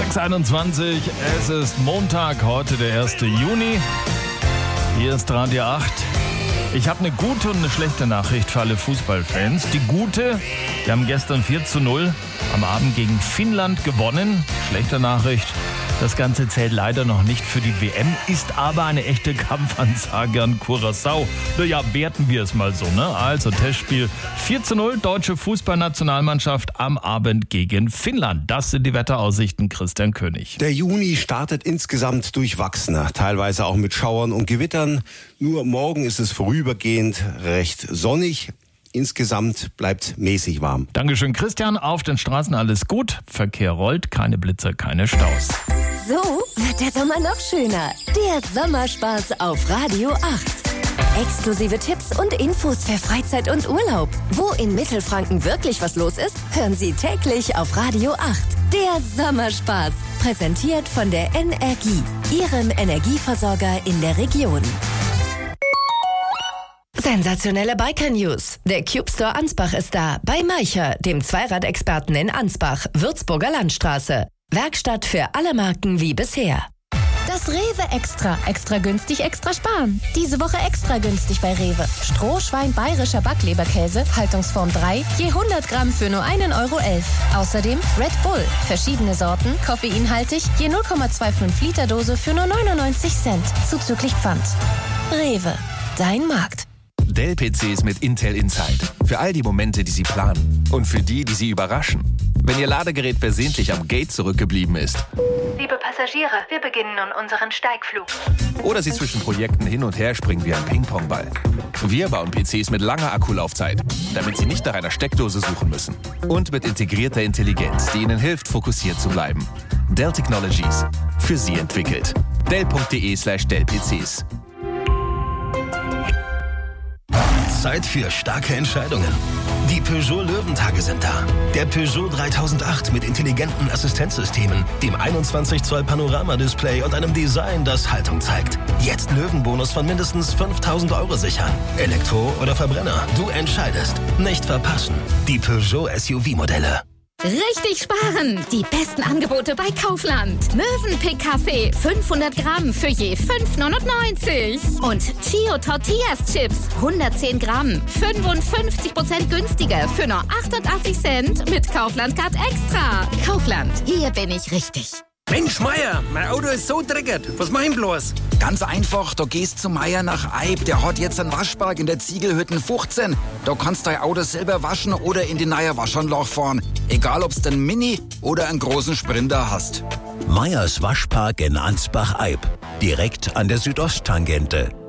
6:21, es ist Montag, heute der 1. Juni. Hier ist Radio 8. Ich habe eine gute und eine schlechte Nachricht für alle Fußballfans. Die gute, wir haben gestern 4:0 am Abend gegen Finnland gewonnen. Schlechte Nachricht, das Ganze zählt leider noch nicht für die WM, ist aber eine echte Kampfansage an Curaçao. Naja, werten wir es mal so, ne? Also Testspiel 4:0, deutsche Fußballnationalmannschaft am Abend gegen Finnland. Das sind die Wetteraussichten, Christian König. Der Juni startet insgesamt durchwachsener, teilweise auch mit Schauern und Gewittern. Nur morgen ist es vorübergehend recht sonnig. Insgesamt bleibt mäßig warm. Dankeschön, Christian. Auf den Straßen alles gut. Verkehr rollt, keine Blitzer, keine Staus. So wird der Sommer noch schöner. Der Sommerspaß auf Radio 8. Exklusive Tipps und Infos für Freizeit und Urlaub. Wo in Mittelfranken wirklich was los ist, hören Sie täglich auf Radio 8. Der Sommerspaß. Präsentiert von der Energie, Ihrem Energieversorger in der Region. Sensationelle Biker-News. Der Cube Store Ansbach ist da. Bei Maicher, dem Zweiradexperten in Ansbach, Würzburger Landstraße. Werkstatt für alle Marken wie bisher. Das Rewe Extra. Extra günstig, extra sparen. Diese Woche extra günstig bei Rewe. Strohschwein bayerischer Backleberkäse, Haltungsform 3, je 100 Gramm für nur 1,11 €. Außerdem Red Bull. Verschiedene Sorten, koffeinhaltig, je 0,25 Liter Dose für nur 99 Cent. Zuzüglich Pfand. Rewe. Dein Markt. Dell-PCs mit Intel Inside. Für all die Momente, die Sie planen. Und für die, die Sie überraschen. Wenn Ihr Ladegerät versehentlich am Gate zurückgeblieben ist. Liebe Passagiere, wir beginnen nun unseren Steigflug. Oder Sie zwischen Projekten hin und her springen wie ein Ping-Pong-Ball. Wir bauen PCs mit langer Akkulaufzeit, damit Sie nicht nach einer Steckdose suchen müssen. Und mit integrierter Intelligenz, die Ihnen hilft, fokussiert zu bleiben. Dell Technologies. Für Sie entwickelt. Dell.de/Dell-PCs. Zeit für starke Entscheidungen. Die Peugeot Löwentage sind da. Der Peugeot 3008 mit intelligenten Assistenzsystemen, dem 21 Zoll Panoramadisplay und einem Design, das Haltung zeigt. Jetzt Löwenbonus von mindestens 5.000 € sichern. Elektro oder Verbrenner, du entscheidest. Nicht verpassen. Die Peugeot SUV-Modelle. Richtig sparen! Die besten Angebote bei Kaufland. Mövenpick Kaffee 500 Gramm für je 5,99. Und Chio Tortillas Chips 110 Gramm 55% günstiger für nur 88 Cent mit Kaufland Card Extra. Kaufland, hier bin ich richtig. Mensch, Meier, mein Auto ist so dreckig. Was mach ich bloß? Ganz einfach, da gehst zu Meier nach Eib. Der hat jetzt einen Waschpark in der Ziegelhütten 15. Da kannst du dein Auto selber waschen oder in die neue Waschanlage fahren. Egal, ob's den Mini oder einen großen Sprinter hast. Meyers Waschpark in Ansbach-Eib. Direkt an der Südosttangente.